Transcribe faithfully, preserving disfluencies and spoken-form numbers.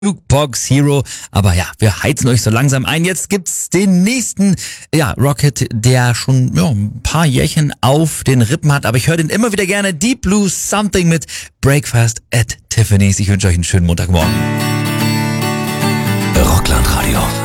Jukebox Hero. Aber ja, wir heizen euch so langsam ein. Jetzt gibt's den nächsten, ja, Rocket, der schon ja, ein paar Jährchen auf den Rippen hat. Aber ich höre den immer wieder gerne. Deep Blue Something mit Breakfast at Tiffany's. Ich wünsche euch einen schönen Montagmorgen. Rockland Radio.